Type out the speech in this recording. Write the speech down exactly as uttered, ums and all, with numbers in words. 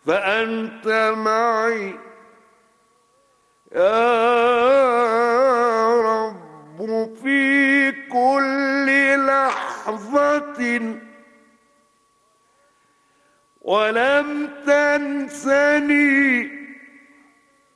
فأنت معي يا رب في كل لحظة، ولم تنسني